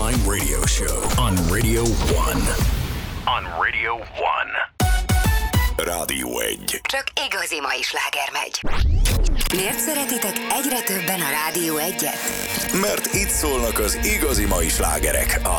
Time radio show on Radio 1. On Radio 1. Rádió 1. Csak igazi mai sláger megy. Miért szeretitek egyre többen a Rádió 1-et? Mert itt szólnak az igazi mai slágerek a